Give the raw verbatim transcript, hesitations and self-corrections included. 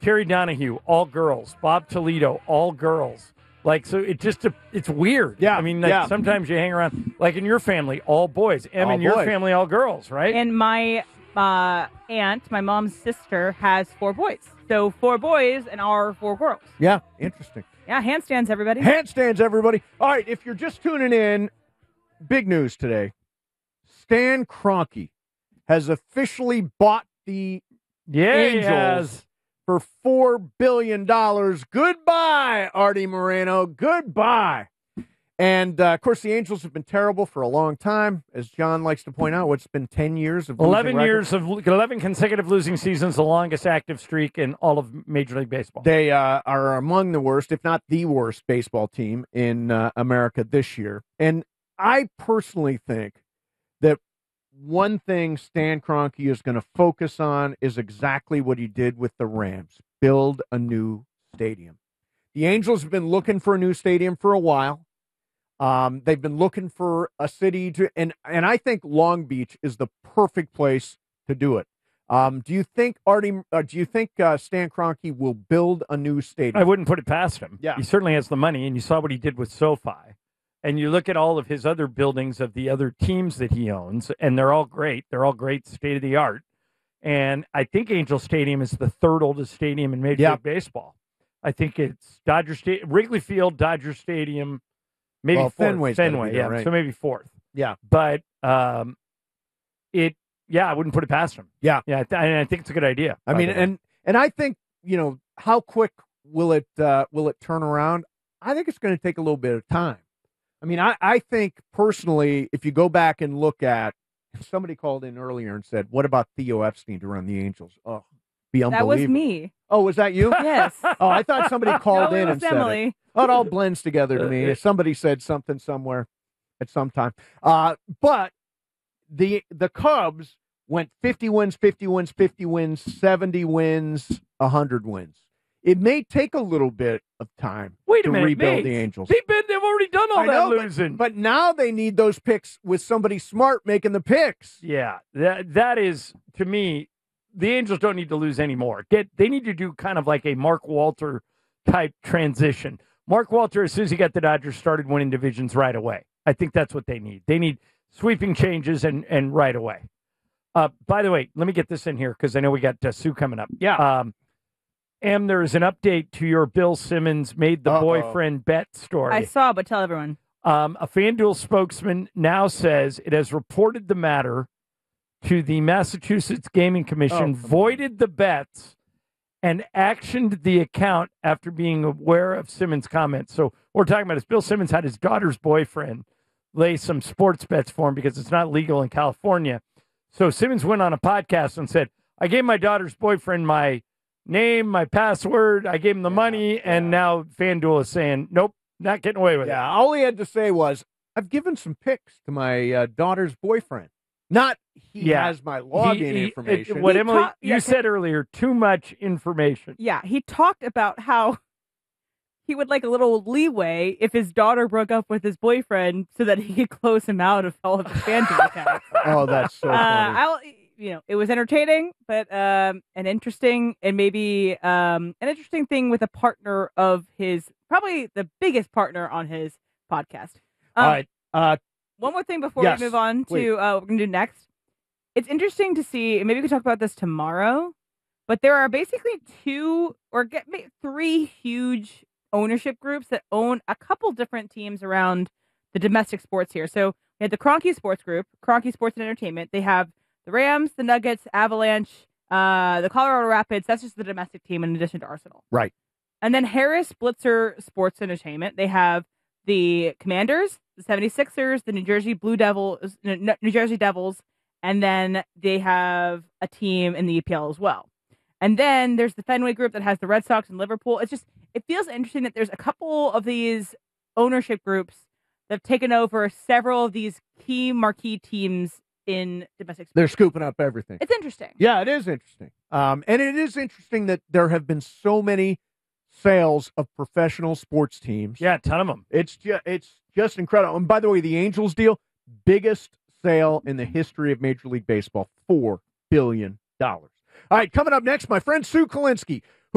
Terry Donahue, all girls. Bob Toledo, all girls. Like, so it just, it's weird. Yeah. I mean, like, yeah. sometimes you hang around, like in your family, all boys. Em, All in your boys. family, all girls, right? And my uh, aunt, my mom's sister, has four boys. So four boys and our four girls. Yeah, interesting. Yeah, handstands, everybody. Handstands, everybody. All right, if you're just tuning in, big news today. Stan Kroenke has officially bought the yeah, Angels yes. for four billion dollars. Goodbye, Artie Moreno. Goodbye. And, uh, of course, the Angels have been terrible for a long time. As John likes to point out, it's been ten years of eleven losing years of eleven consecutive losing seasons, the longest active streak in all of Major League Baseball. They uh, are among the worst, if not the worst, baseball team in uh, America this year. And I personally think that one thing Stan Kroenke is going to focus on is exactly what he did with the Rams, build a new stadium. The Angels have been looking for a new stadium for a while. Um, they've been looking for a city to, and, and I think Long Beach is the perfect place to do it. Um, do you think Artie, uh, do you think uh, Stan Kroenke will build a new stadium? I wouldn't put it past him. Yeah. He certainly has the money, and you saw what he did with SoFi. And you look at all of his other buildings of the other teams that he owns, and they're all great. They're all great, state of the art. And I think Angel Stadium is the third oldest stadium in Major Yeah. League Baseball. I think it's Dodger Stadium, Wrigley Field, Dodger Stadium, maybe Well, fourth. Fenway's gotta Fenway, be there, yeah. right? So maybe fourth. Yeah. But um, it, yeah, I wouldn't put it past him. Yeah. Yeah, I, th- I think it's a good idea. I by mean, the way. and and I think, you know, how quick will it uh, will it turn around? I think it's going to take a little bit of time. I mean, I, I think personally, if you go back and look at, somebody called in earlier and said, what about Theo Epstein to run the Angels? Oh, be unbelievable. That was me. Oh, was that you? Yes. Oh, I thought somebody called No, it in was and said Emily. it. Oh, it all blends together to me. Somebody said something somewhere at some time. Uh, but the the Cubs went fifty wins, fifty wins, fifty wins, seventy wins, one hundred wins. It may take a little bit of time Wait a to minute, rebuild Nate. the Angels. They've been, they've already done all I that know, but- losing. But now they need those picks with somebody smart making the picks. Yeah, that that is, to me, the Angels don't need to lose anymore. Get they need to do kind of like a Mark Walter type transition. Mark Walter, as soon as he got the Dodgers, started winning divisions right away. I think that's what they need. They need sweeping changes and and right away. Uh, by the way, let me get this in here because I know we got uh, Sue coming up. Yeah. Um, Em, there is an update to your Bill Simmons made the Uh-oh. boyfriend bet story. I saw, but tell everyone. Um, a FanDuel spokesman now says it has reported the matter to the Massachusetts Gaming Commission, Oh, voided the bets, and actioned the account after being aware of Simmons' comments. So what we're talking about is Bill Simmons had his daughter's boyfriend lay some sports bets for him because it's not legal in California. So Simmons went on a podcast and said, I gave my daughter's boyfriend my name, my password, I gave him the Yeah, money, yeah. and now FanDuel is saying, nope, not getting away with it. Yeah, all he had to say was, I've given some picks to my uh, daughter's boyfriend. Not he Yeah. has my login He- he- information. it- what He Emily, ta- you yeah, said earlier, too much information. Yeah, he talked about how he would like a little leeway if his daughter broke up with his boyfriend so that he could close him out of all of the FanDuel accounts. Oh, that's so Uh, funny. I'll, you know, it was entertaining, but um, an interesting and maybe um, an interesting thing with a partner of his, probably the biggest partner on his podcast. Um, all right. Uh, One more thing before Yes, we move on please. to uh, what we're going to do next. It's interesting to see, and maybe we can talk about this tomorrow, but there are basically two or get maybe three huge ownership groups that own a couple different teams around the domestic sports here. So we had the Kroenke Sports Group, Kroenke Sports and Entertainment. They have the Rams, the Nuggets, Avalanche, uh, the Colorado Rapids. That's just the domestic team in addition to Arsenal. Right. And then Harris Blitzer Sports Entertainment. They have the Commanders, the seventy-sixers, the New Jersey Blue Devils, New Jersey Devils, and then they have a team in the E P L as well. And then there's the Fenway Group that has the Red Sox and Liverpool. It's just, it feels interesting that there's a couple of these ownership groups that have taken over several of these key marquee teams in domestic sports. they're scooping up everything. It's interesting. Yeah, it is interesting. Um, and it is interesting that there have been so many sales of professional sports teams. Yeah, a ton of them. It's just, it's just incredible. And by the way, the Angels deal, biggest sale in the history of Major League Baseball, four billion dollars. All right, coming up next, my friend Sue Kalinsky.